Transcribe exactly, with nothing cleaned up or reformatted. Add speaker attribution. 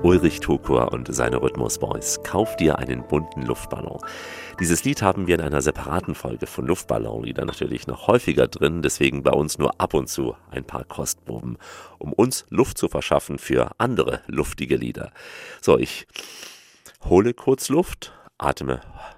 Speaker 1: Ulrich Tukur und seine Rhythmus Boys. Kauf dir einen bunten Luftballon. Dieses Lied haben wir in einer separaten Folge von Luftballonlieder natürlich noch häufiger drin, deswegen bei uns nur ab und zu ein paar Kostproben, um uns Luft zu verschaffen für andere luftige Lieder. So, ich hole kurz Luft, atme